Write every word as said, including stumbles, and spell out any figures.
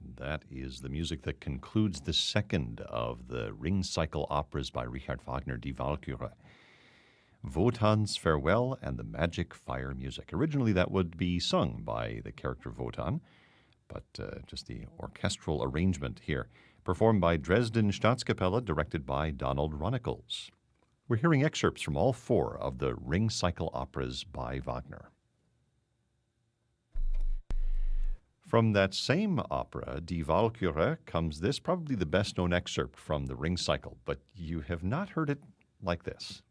That is the music that concludes the second of the Ring Cycle operas by Richard Wagner, Die Walküre. Wotan's Farewell and the Magic Fire Music. Originally, that would be sung by the character Wotan, but uh, just the orchestral arrangement here, performed by Dresden Staatskapelle, directed by Donald Runnicles. We're hearing excerpts from all four of the Ring Cycle operas by Wagner. From that same opera, Die Walküre, comes this, probably the best-known excerpt from the Ring Cycle, but you have not heard it like this.